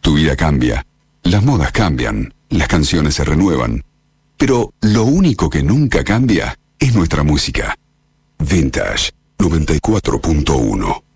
Tu vida cambia, las modas cambian, las canciones se renuevan, pero lo único que nunca cambia es nuestra música. Vintage 94.1.